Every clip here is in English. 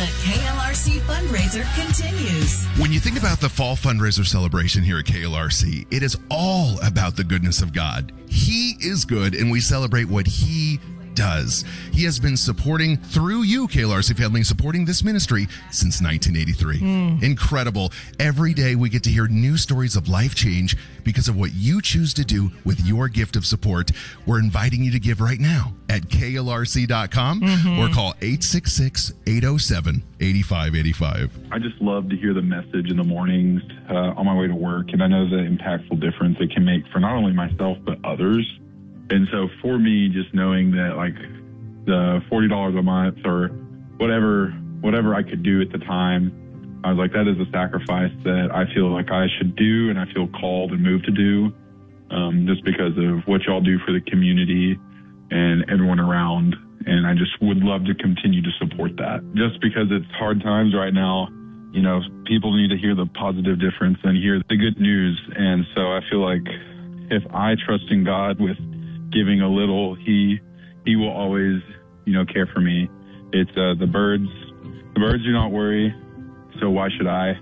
The KLRC fundraiser continues. When you think about the fall fundraiser celebration here at KLRC, it is all about the goodness of God. He is good, and we celebrate what He does. He has been supporting, through you, KLRC family, supporting this ministry since 1983. Incredible. Every day we get to hear new stories of life change because of what you choose to do with your gift of support. We're inviting you to give right now at klrc.com or call 866-807-8585. I just love to hear the message in the mornings on my way to work, and I know the impactful difference it can make for not only myself but others. And so for me, just knowing that like the $40 a month or whatever I could do at the time, I was like, that is a sacrifice that I feel like I should do and I feel called and moved to do just because of what y'all do for the community and everyone around. And I just would love to continue to support that. Just because it's hard times right now, you know, people need to hear the positive difference and hear the good news. And so I feel like if I trust in God with giving a little, he will always, you know, care for me. It's the birds do not worry, so why should I?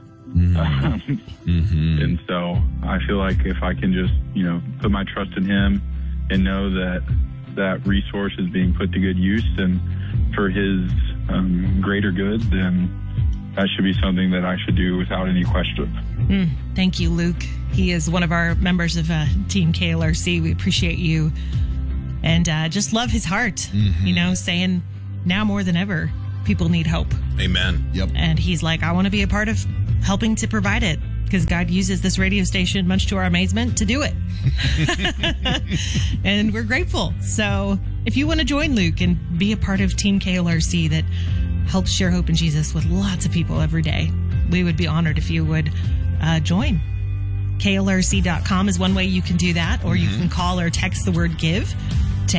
And so I feel like if I can just, you know, put my trust in Him and know that that resource is being put to good use and for His greater good, then that should be something that I should do without any question. Thank you, Luke. He is one of our members of Team KLRC. We appreciate you and just love his heart, you know, saying now more than ever, people need hope. Amen. Yep. And he's like, I want to be a part of helping to provide it because God uses this radio station, much to our amazement, to do it. And we're grateful. So if you want to join Luke and be a part of Team KLRC that helps share hope in Jesus with lots of people every day, we would be honored if you would join. KLRC.com is one way you can do that, or you can call or text the word GIVE to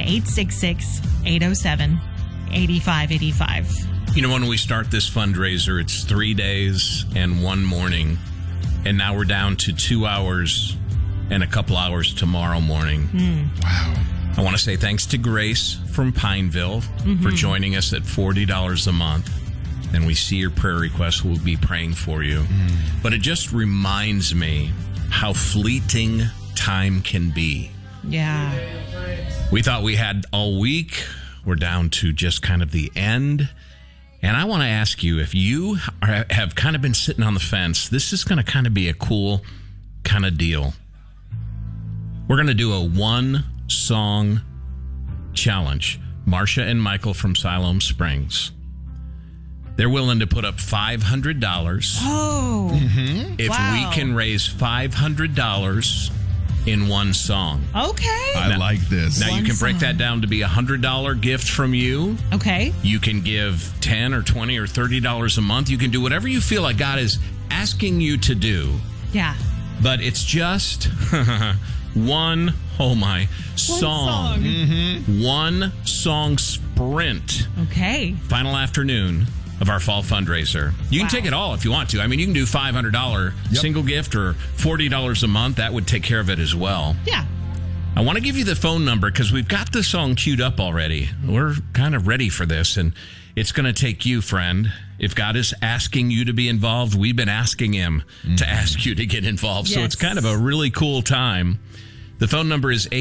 866-807-8585. You know, when we start this fundraiser, it's 3 days and 1 morning, and now we're down to 2 hours and a couple hours tomorrow morning. Wow. I want to say thanks to Grace from Pineville for joining us at $40 a month. And we see your prayer requests. We'll be praying for you. But it just reminds me how fleeting time can be. Yeah. We thought we had all week. We're down to just kind of the end. And I want to ask you, if you have kind of been sitting on the fence, this is going to kind of be a cool kind of deal. We're going to do a 1-song challenge. Marcia and Michael from Siloam Springs. They're willing to put up $500. Oh. If we can raise $500 in 1 song. Okay. I like this. Now, you can break that down to be a $100 gift from you. Okay. You can give $10 or $20 or $30 a month. You can do whatever you feel like God is asking you to do. Yeah. But it's just one song. 1 song sprint. Okay. Final afternoon of our fall fundraiser. You can take it all if you want to. I mean, you can do $500 single gift or $40 a month. That would take care of it as well. Yeah. I want to give you the phone number because we've got the song queued up already. We're kind of ready for this, and it's going to take you, friend. If God is asking you to be involved, we've been asking Him to ask you to get involved. Yes. So it's kind of a really cool time. The phone number is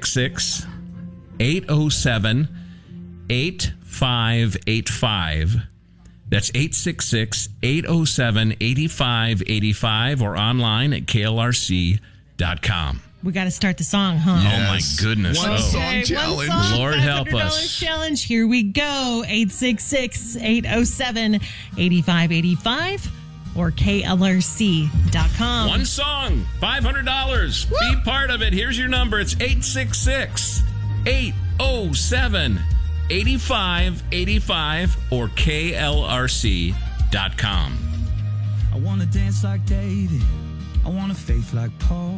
866-807-8585. That's 866-807-8585 or online at klrc.com. We got to start the song, huh? Yes. Oh, my goodness. One song challenge. Lord help us. Challenge. Here we go. 866-807-8585 or klrc.com. 1 song, $500. Woo! Be part of it. Here's your number. It's 866-807-8585 or klrc.com. I want to dance like David. I want a faith like Paul.